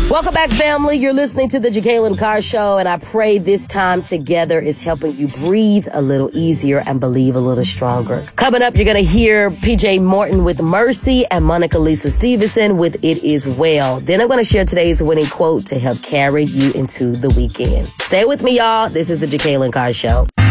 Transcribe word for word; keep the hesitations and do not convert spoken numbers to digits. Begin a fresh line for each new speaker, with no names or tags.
Welcome back, family. You're listening to the Jacqueline Carr Show, and I pray this time together is helping you breathe a little easier and believe a little stronger. Coming up, you're going to hear P J Morton with Mercy and Monica Lisa Stevenson with It Is Well. Then I'm going to share today's winning quote to help carry you into the weekend. Stay with me, y'all. This is the Jacqueline Carr Show.